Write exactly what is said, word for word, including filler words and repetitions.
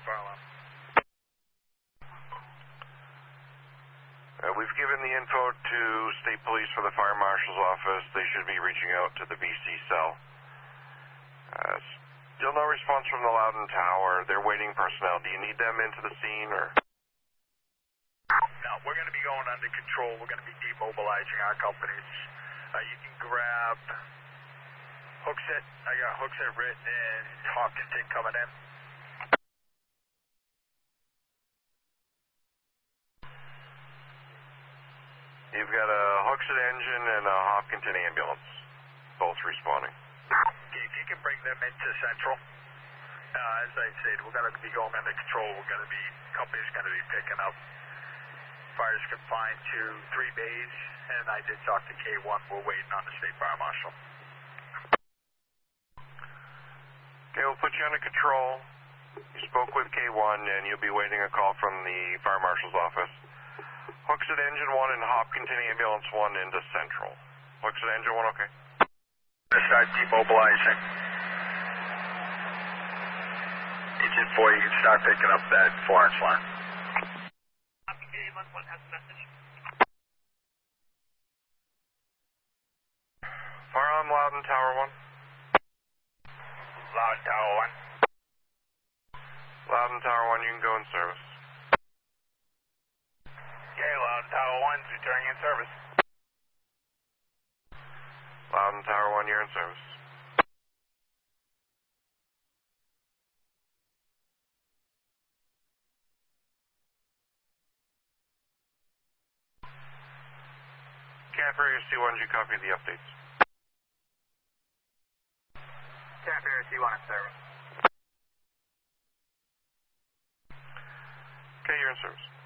State Fire Alarm. Uh, we've given the info to State Police for the Fire Marshal's office. They should be reaching out to the V C cell. Uh, still no response from the Loudon Tower. They're waiting personnel. Do you need them into the scene, or? No, we're going to be going under control. We're going to be demobilizing our companies. Uh, you can grab Hooksett. I got Hooksett, Rit, and Hopkinton coming in. You've got a Hooksett engine and a Hopkinton ambulance, both responding. Okay, if you can bring them into Central. Uh, as I said, we're going to be going under control. We're going to be, company's going to be picking up. Fire's confined to three bays, and I did talk to K one. We're waiting on the State Fire Marshal. Okay, we'll put you under control. You spoke with K one, and you'll be waiting a call from the Fire Marshal's office. Hooksett engine one and Hopkinton ambulance one into Central. Hooksett engine one, okay. Let's start demobilizing. Engine four, you can start picking up that four inch line. One has a message. Fire on Loudon Tower one. Loudon Tower one. Loudon Tower one, you can go in service. Okay, Loudon Tower one's returning in service. Loudon Tower one, you're in service. Carrier C one, did you copy the updates? Carrier C one in service. Okay, you're in service.